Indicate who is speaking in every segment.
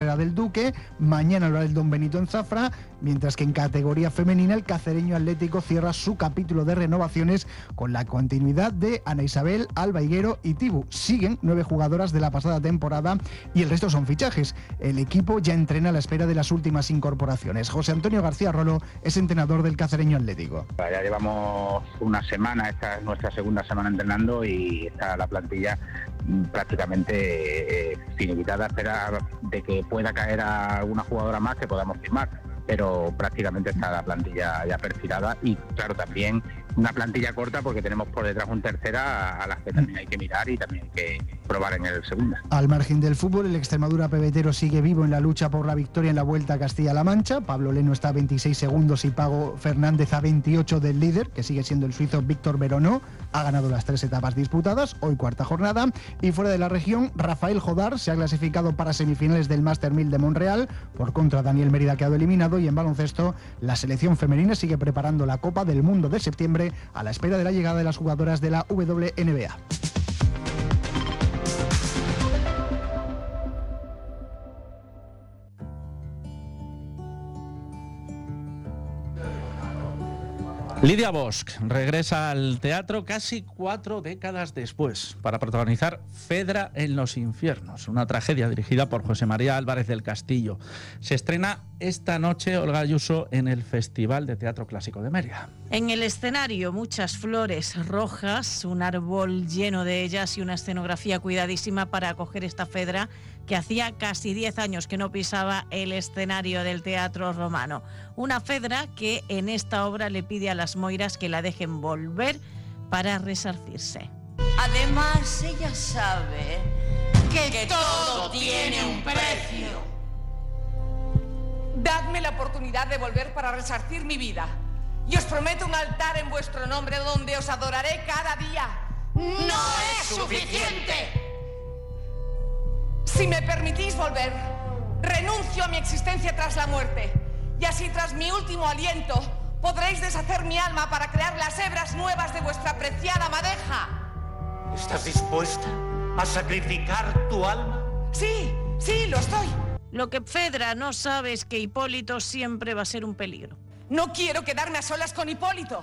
Speaker 1: Herrera del Duque, mañana lo hará el Don Benito en Zafra, mientras que en categoría femenina el Cacereño Atlético cierra su capítulo de renovaciones con la continuidad de Ana Isabel, Alba Higuero y Tibu. Siguen 9 jugadoras de la pasada temporada y el resto son fichajes. El equipo ya entrena a la espera de las últimas incorporaciones. José Antonio García Rolo es entrenador del Cacereño Atlético.
Speaker 2: Ya llevamos una semana, esta es nuestra segunda semana entrenando y está la plantilla prácticamente finiquitada. Espera de que pueda caer a alguna jugadora más que podamos firmar, pero prácticamente está la plantilla ya perfilada y claro, también una plantilla corta porque tenemos por detrás un tercera a las que también hay que mirar y también hay que probar en el segundo.
Speaker 1: Al margen del fútbol, el Extremadura pebetero sigue vivo en la lucha por la victoria en la Vuelta a Castilla-La Mancha. Pablo Leno está a 26 segundos y Pago Fernández a 28 del líder, que sigue siendo el suizo Víctor Veronó. Ha ganado las 3 etapas disputadas, hoy cuarta jornada. Y fuera de la región, Rafael Jodar se ha clasificado para semifinales del Master 1000 de Montreal. Por contra, Daniel Mérida ha quedado eliminado. Y en baloncesto, la selección femenina sigue preparando la Copa del Mundo de septiembre a la espera de la llegada de las jugadoras de la WNBA.
Speaker 3: Lidia Bosch regresa al teatro casi 4 décadas después para protagonizar Fedra en los infiernos, una tragedia dirigida por José María Álvarez del Castillo. Se estrena esta noche, Olga Ayuso, en el Festival de Teatro Clásico de Mérida.
Speaker 4: En el escenario, muchas flores rojas, un árbol lleno de ellas y una escenografía cuidadísima para acoger esta Fedra que hacía casi 10 años que no pisaba el escenario del Teatro Romano. Una Fedra que en esta obra le pide a las moiras que la dejen volver para resarcirse.
Speaker 5: Además, ella sabe que todo tiene un precio.
Speaker 6: Dadme la oportunidad de volver para resarcir mi vida. Y os prometo un altar en vuestro nombre donde os adoraré cada día.
Speaker 5: ¡No es suficiente!
Speaker 6: Si me permitís volver, renuncio a mi existencia tras la muerte. Y así, tras mi último aliento, podréis deshacer mi alma para crear las hebras nuevas de vuestra preciada madeja.
Speaker 7: ¿Estás dispuesta a sacrificar tu alma?
Speaker 6: Sí, lo estoy.
Speaker 4: Lo que Fedra no sabe es que Hipólito siempre va a ser un peligro.
Speaker 6: No quiero quedarme a solas con Hipólito.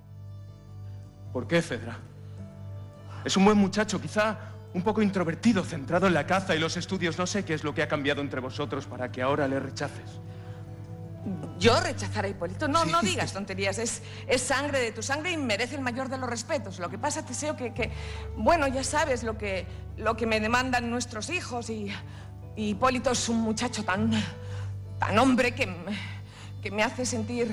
Speaker 8: ¿Por qué, Fedra? Es un buen muchacho, quizá un poco introvertido, centrado en la caza y los estudios. No sé qué es lo que ha cambiado entre vosotros para que ahora le rechaces.
Speaker 6: ¿Yo rechazar a Hipólito? No digas tonterías. Es sangre de tu sangre y merece el mayor de los respetos. Lo que pasa, Teseo, bueno, ya sabes lo que me demandan nuestros hijos y Hipólito es un muchacho tan hombre que me hace sentir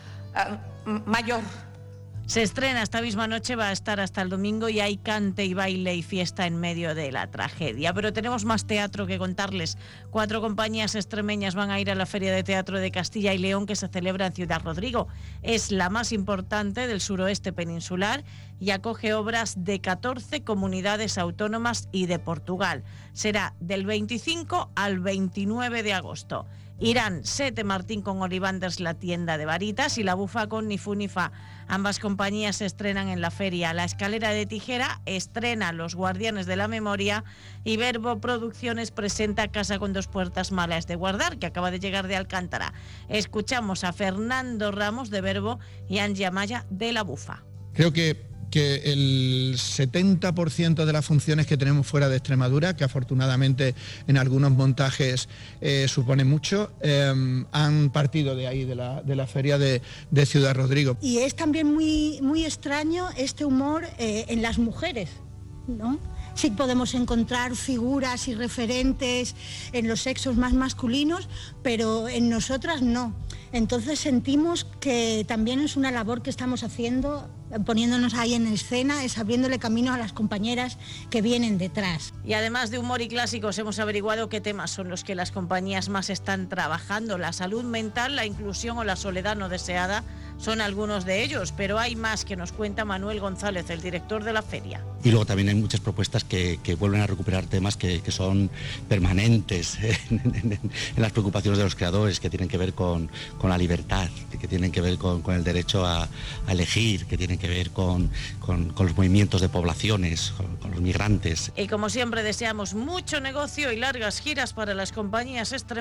Speaker 6: mayor.
Speaker 4: Se estrena esta misma noche, va a estar hasta el domingo y hay cante y baile y fiesta en medio de la tragedia. Pero tenemos más teatro que contarles. 4 compañías extremeñas van a ir a la Feria de Teatro de Castilla y León que se celebra en Ciudad Rodrigo. Es la más importante del suroeste peninsular y acoge obras de 14 comunidades autónomas y de Portugal. Será del 25 al 29 de agosto. Irán Sete Martín con Olivanders, La Tienda de Varitas, y La Bufa con Ni Fu Ni Fa. Ambas compañías se estrenan en la feria. La Escalera de Tijera estrena Los Guardianes de la Memoria y Verbo Producciones presenta Casa con 2 puertas, mala es de guardar, que acaba de llegar de Alcántara. Escuchamos a Fernando Ramos de Verbo y Angie Amaya de La Bufa.
Speaker 9: Creo que el 70% de las funciones que tenemos fuera de Extremadura, que afortunadamente en algunos montajes supone mucho, han partido de ahí, de la feria de Ciudad Rodrigo.
Speaker 10: Y es también muy extraño este humor en las mujeres, ¿no? Sí podemos encontrar figuras y referentes en los sexos más masculinos, pero en nosotras no. Entonces sentimos que también es una labor que estamos haciendo, poniéndonos ahí en escena, es abriéndole camino a las compañeras que vienen detrás.
Speaker 4: Y además de humor y clásicos, hemos averiguado qué temas son los que las compañías más están trabajando. La salud mental, la inclusión o la soledad no deseada son algunos de ellos, pero hay más, que nos cuenta Manuel González, el director de la feria.
Speaker 11: Y luego también hay muchas propuestas que vuelven a recuperar temas que son permanentes en las preocupaciones de los creadores, que tienen que ver con la libertad, que tienen que ver con el derecho a elegir, que tienen que ver con los movimientos de poblaciones, con los migrantes.
Speaker 4: Y como siempre deseamos mucho negocio y largas giras para las compañías extremeñas.